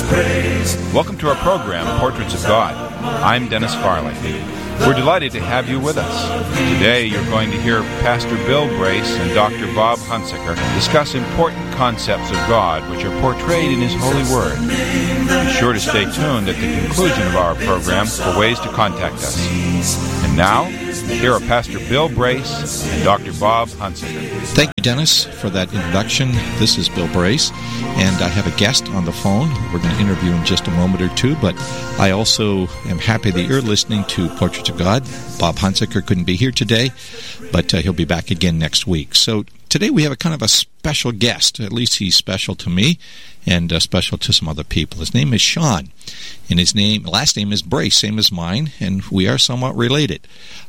Welcome to our program, Portraits of God. I'm Dennis Farley. We're delighted to have you with us. Today you're going to hear Pastor Bill Brace and Dr. Bob Hunsaker discuss important concepts of God which are portrayed in His holy Word. Be sure to stay tuned at the conclusion of our program for ways to contact us. And now, here are Pastor Bill Brace and Dr. Bob Hunsaker. Thank you, Dennis, for that introduction. This is Bill Brace, and I have a guest on the phone. We're going to interview in just a moment or two, but I also am happy that you're listening to Portraits of God. Bob Hunsaker couldn't be here today, but he'll be back again next week. So today we have a kind of a special guest. At least he's special to me and special to some other people. His name is Sean, and his last name is Brace, same as mine, and we are somewhat related.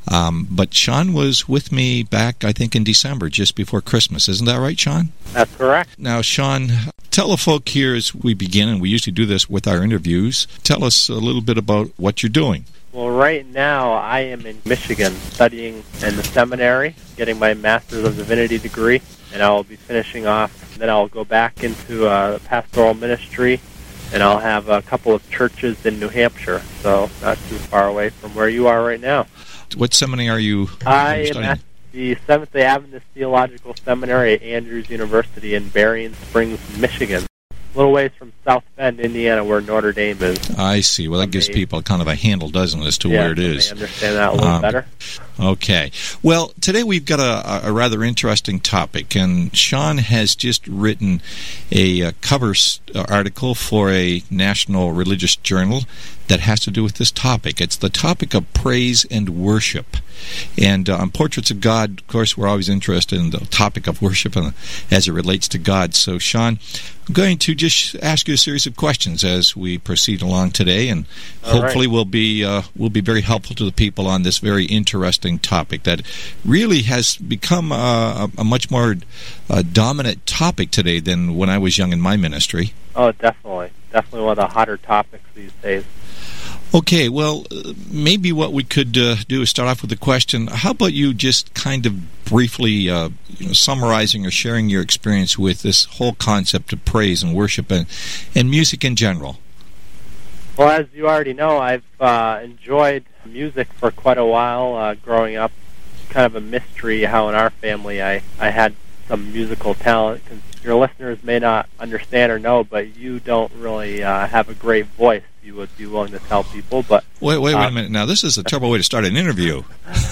But Sean was with me back, I think, in December, just before Christmas. Isn't that right, Sean? That's correct. Now, Sean, tell the folk here as we begin, and we usually do this with our interviews, tell us a little bit about what you're doing. Well, right now I am in Michigan studying in the seminary, getting my Master's of Divinity degree, and I will be finishing off. Then I'll go back into pastoral ministry, and I'll have a couple of churches in New Hampshire, so not too far away from where you are right now. What seminary are you I studying? am at the Seventh-day Adventist Theological Seminary at Andrews University in Berrien Springs, Michigan. A little ways from South Bend, Indiana, where Notre Dame is. I see. Well, that gives people kind of a handle, doesn't it, as to where it is. I understand that a little better. Okay. Well, today we've got a rather interesting topic, and Sean has just written a cover article for a national religious journal that has to do with this topic. It's the topic of praise and worship. And on Portraits of God, of course, we're always interested in the topic of worship as it relates to God. So, Sean, I'm going to just ask you a series of questions as we proceed along today, and hopefully we'll be very helpful to the people on this very interesting topic that really has become a much more dominant topic today than when I was young in my ministry. Oh, definitely. Definitely one of the hotter topics these days. Okay, well, maybe what we could do is start off with a question. How about you just kind of briefly summarizing or sharing your experience with this whole concept of praise and worship and music in general? Well, as you already know, I've enjoyed music for quite a while growing up. Kind of a mystery how in our family I had some musical talent. Cause your listeners may not understand or know, but you don't really have a great voice. You would be willing to tell people, but wait a minute. Now, this is a terrible way to start an interview.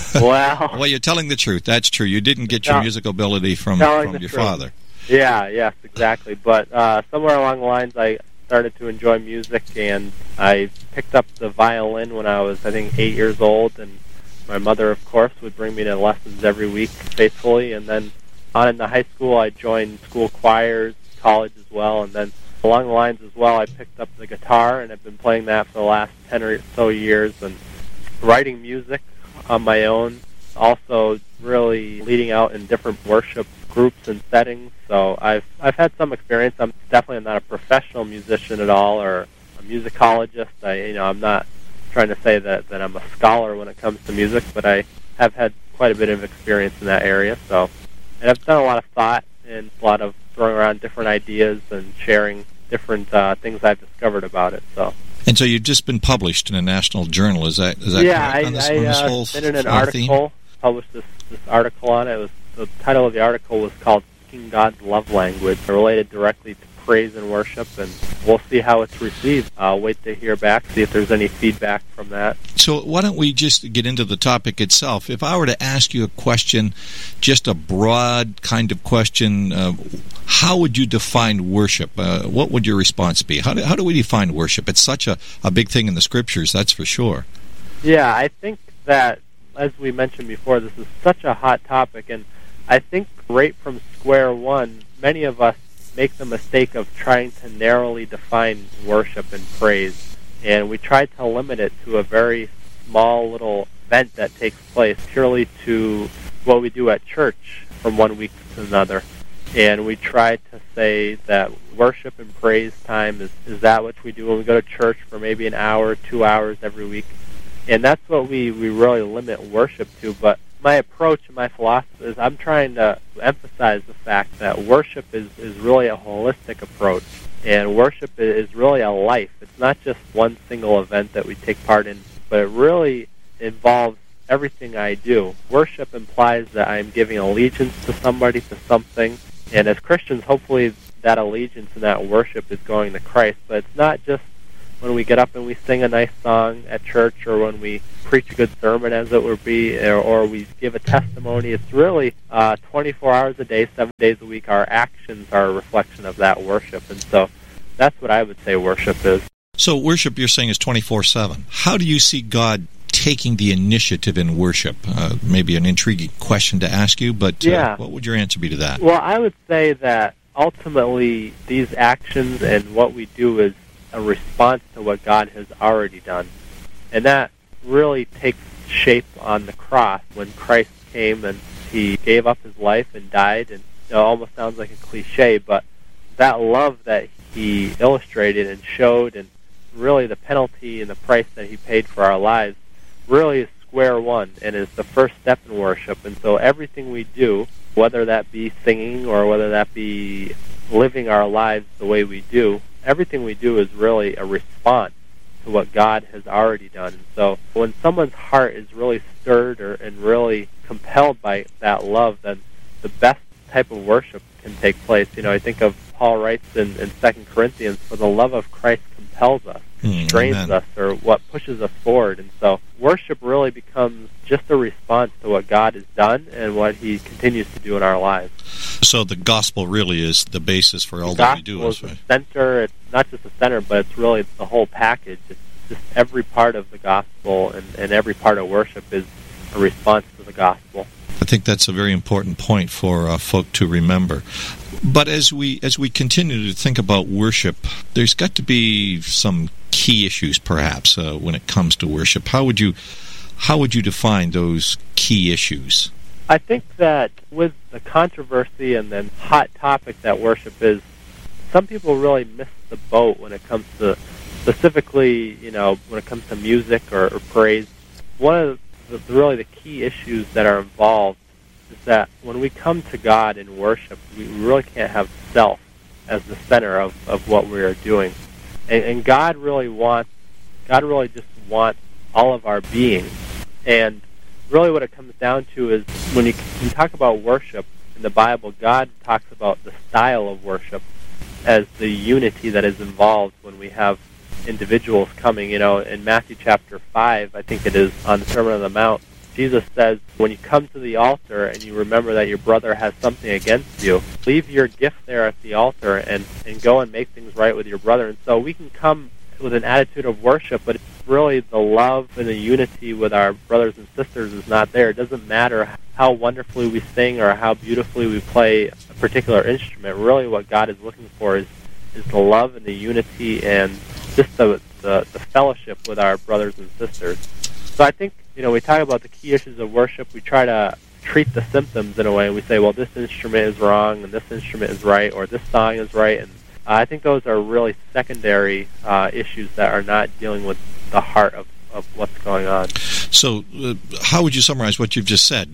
Well, you're telling the truth. That's true. You didn't get your musical ability from your father. Yes, exactly. But somewhere along the lines, I started to enjoy music, and I picked up the violin when I was, I think, 8 years old, and my mother, of course, would bring me to lessons every week faithfully, and then on into high school, I joined school choirs, college as well, and then along the lines as well, I picked up the guitar, and I've been playing that for the last 10 or so years, and writing music on my own, also really leading out in different worship groups and settings. So I've had some experience. I'm definitely not a professional musician at all or a musicologist. I'm not trying to say that I'm a scholar when it comes to music, but I have had quite a bit of experience in that area. And I've done a lot of thought and a lot of throwing around different ideas and sharing different things I've discovered about it. And so you've just been published in a national journal. Is that correct? I submitted an article, published this article on it. The title of the article was called Speaking God's Love Language, related directly to praise and worship, and we'll see how it's received. I'll wait to hear back, see if there's any feedback from that. So why don't we just get into the topic itself? If I were to ask you a question, just a broad kind of question, how would you define worship? What would your response be? How do we define worship? It's such a big thing in the Scriptures, that's for sure. Yeah, I think that, as we mentioned before, this is such a hot topic, and I think right from square one, many of us make the mistake of trying to narrowly define worship and praise, and we try to limit it to a very small little event that takes place purely to what we do at church from one week to another. And we try to say that worship and praise time is that which we do when we go to church for maybe an hour, 2 hours every week. And that's what we really limit worship to. But my approach and my philosophy is I'm trying to emphasize the fact that worship is really a holistic approach. And worship is really a life. It's not just one single event that we take part in, but it really involves everything I do. Worship implies that I'm giving allegiance to somebody, to something. And as Christians, hopefully that allegiance and that worship is going to Christ. But it's not just when we get up and we sing a nice song at church, or when we preach a good sermon, as it would be, or we give a testimony. It's really 24 hours a day, 7 days a week. Our actions are a reflection of that worship. And so that's what I would say worship is. So worship, you're saying, is 24/7. How do you see God taking the initiative in worship? Maybe an intriguing question to ask you, but what would your answer be to that? Well, I would say that ultimately these actions and what we do is a response to what God has already done. And that really takes shape on the cross when Christ came and he gave up his life and died. And it almost sounds like a cliche, but that love that he illustrated and showed, and really the penalty and the price that he paid for our lives, really is square one and is the first step in worship. And so everything we do, whether that be singing or whether that be living our lives the way we do, everything we do is really a response to what God has already done. And so when someone's heart is really stirred and really compelled by that love, then the best type of worship can take place. I think of Paul writes in 2 Corinthians, for the love of Christ compels us, strains us, or what pushes us forward. And so worship really becomes just a response to what God has done and what he continues to do in our lives. So the gospel really is the basis for all that we do. The gospel is the center. It's not just the center, but it's really the whole package. It's just every part of the gospel and every part of worship is a response to the gospel. I think that's a very important point for folk to remember. But as we continue to think about worship, there's got to be some key issues, perhaps, when it comes to worship. How would you define those key issues? I think that with the controversy and the hot topic that worship is, some people really miss the boat when it comes to, specifically, when it comes to music or praise. One of the key issues that are involved is that when we come to God in worship, we really can't have self as the center of what we are doing. And God really just wants all of our being. And really what it comes down to is when you talk about worship in the Bible, God talks about the style of worship as the unity that is involved when we have individuals coming. In Matthew chapter 5, I think it is, on the Sermon on the Mount, Jesus says, when you come to the altar and you remember that your brother has something against you, leave your gift there at the altar and go and make things right with your brother. And so we can come with an attitude of worship, but it's really the love and the unity with our brothers and sisters is not there. It doesn't matter how wonderfully we sing or how beautifully we play a particular instrument. Really what God is looking for is the love and the unity and just the fellowship with our brothers and sisters. So I think, we talk about the key issues of worship. We try to treat the symptoms in a way. We say, well, this instrument is wrong and this instrument is right, or this song is right. And I think those are really secondary issues that are not dealing with the heart of what's going on. So how would you summarize what you've just said?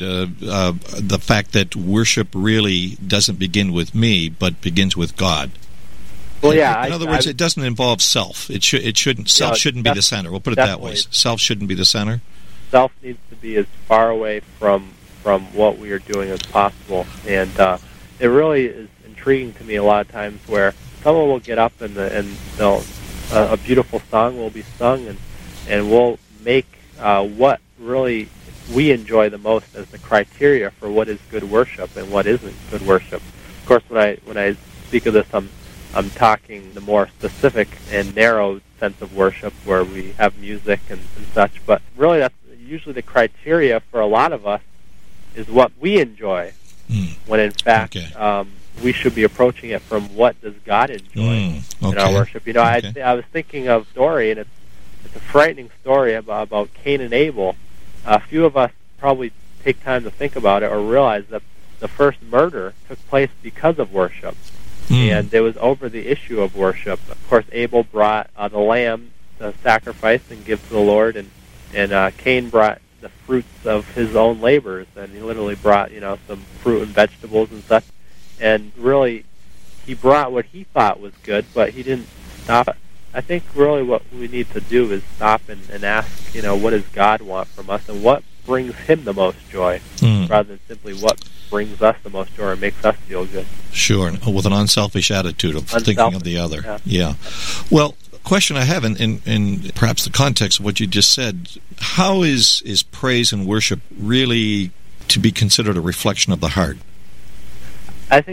The fact that worship really doesn't begin with me, but begins with God. Well, yeah. In other words, it doesn't involve self. It shouldn't. Self shouldn't be the center. We'll put it that way. Self shouldn't be the center. Self needs to be as far away from what we are doing as possible. And it really is intriguing to me a lot of times where someone will get up and they'll a beautiful song will be sung and we'll make what really we enjoy the most as the criteria for what is good worship and what isn't good worship. Of course, when I speak of this, I'm talking the more specific and narrow sense of worship where we have music and such. But really, that's usually the criteria for a lot of us is what we enjoy, when in fact we should be approaching it from what does God enjoy in our worship. I was thinking of a story, and it's a frightening story about Cain and Abel. A few of us probably take time to think about it or realize that the first murder took place because of worship. And it was over the issue of worship. Of course, Abel brought the lamb to sacrifice and give to the Lord, and Cain brought the fruits of his own labors, and he literally brought some fruit and vegetables and such. And really, he brought what he thought was good, but he didn't stop it. I think really what we need to do is stop and ask, what does God want from us, and what brings him the most joy, rather than simply what brings us the most joy or makes us feel good. Sure, with an unselfish attitude of thinking of the other. Yeah. Well, question I have in perhaps the context of what you just said, how is praise and worship really to be considered a reflection of the heart? I think